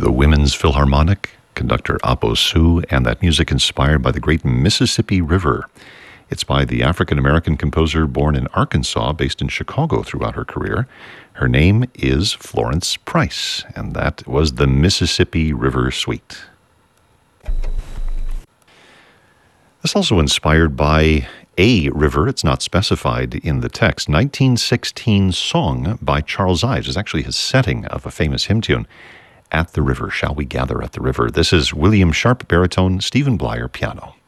the Women's Philharmonic, conductor Apo Sue, and that music inspired by the great Mississippi River. It's by the African-American composer born in Arkansas, based in Chicago throughout her career. Her name is Florence Price, and that was the Mississippi River Suite. It's also inspired by a river. It's not specified in the text. 1916 song by Charles Ives is actually his setting of a famous hymn tune. At the River, Shall We Gather at the River? This is William Sharp, baritone, Stephen Blyer, piano.